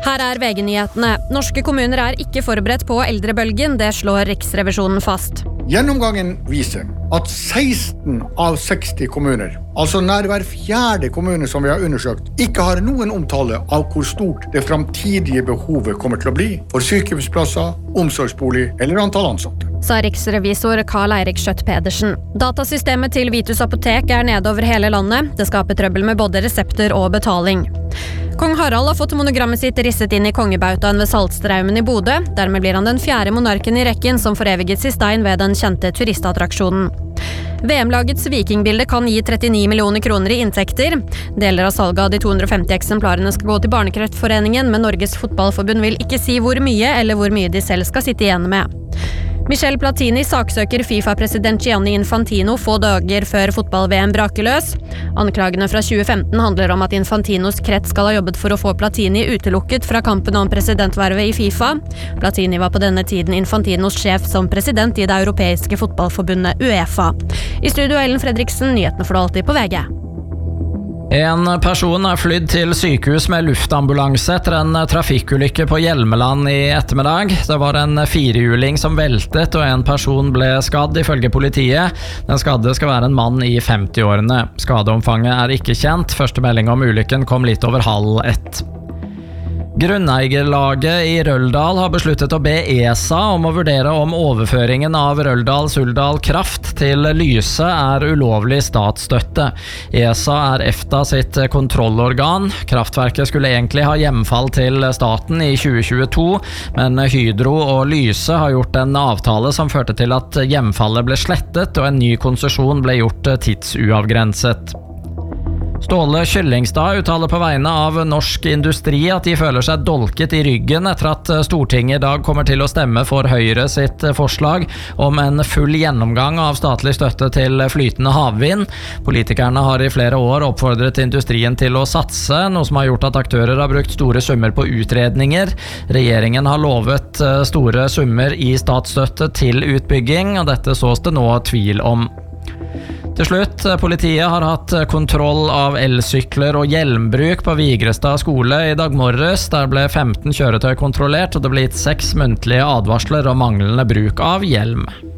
Her VG-nyhetene. Norske kommuner ikke forberedt på eldrebølgen, det slår Riksrevisjonen fast. Gjennomgangen viser at 16 av 60 kommuner, altså nær hver fjerde kommune som vi har undersøkt, ikke har noen omtale av hvor stort det framtidige behovet kommer til å bli for sykehjemsplasser, omsorgsbolig eller antall ansatte. Sa riksrevisor Karl Eirik Schjøtt-Pedersen. Datasystemet til Vitus Apotek nede over hele landet. Det skaper trøbbel med både resepter og betaling. Kong Harald har fått monogrammet sitt risset inn i kongebautaen ved Saltstraumen i Bodø. Dermed blir han den 4. monarken i rekken som foreviges i stein ved den kjente turistattraksjonen. VM-lagets vikingbilde kan gi 39 millioner kroner i inntekter. Deler av salget av de 250 eksemplarene skal gå til Barnekreftforeningen, men Norges fotballforbund vil ikke si hvor mye eller hvor mye de selv skal sitte igjen med. Michel Platini saksøker FIFA-president Gianni Infantino få dager før fotball-VM braker løs. Anklagene fra 2015 handler om at Infantinos krets skal ha jobbet for å få Platini utelukket fra kampen om presidentvervet i FIFA. Platini var på denne tiden Infantinos sjef som president i det europeiske fotballforbundet UEFA. I studio Ellen Fredriksen, nyhetene får du alltid på VG. En person flydd til sykehus med luftambulanse etter en trafikkulykke på Hjelmeland i ettermiddag. Det var en firehjuling som veltet, og en person ble skadd ifølge politiet. Den skadde skal være en mann i 50-årene. Skadeomfanget ikke kjent. Første melding om ulykken kom litt over 12:30. Grunneierlaget i Røldal har besluttet å be ESA om å vurdere om overføringen av Røldal-Suldal Kraft til Lyse ulovlig statsstøtte. ESA EFTA sitt kontrollorgan. Kraftverket skulle egentlig ha hjemfall til staten i 2022, men Hydro og Lyse har gjort en avtale som førte til at hjemfallet ble slettet og en ny konsesjon ble gjort tidsuavgrenset. Ståle Kyllingstad uttaler på vegne av norsk industri at de føler seg dolket i ryggen etter at Stortinget i dag kommer til å stemme for Høyre sitt forslag om en full gjennomgang av statlig støtte til flytende havvind. Politikerne har i flere år oppfordret industrien til å satse, noe som har gjort at aktører har brukt store summer på utredninger. Regjeringen har lovet store summer i statsstøtte til utbygging, og dette sås det nå tvil om. Til slutt, politiet har hatt kontroll av elsykler og hjelmbruk på Vigrestad skole i dag morges. Der ble 15 kjøretøy kontrollert, og det ble gitt 6 muntlige advarsler om manglende bruk av hjelm.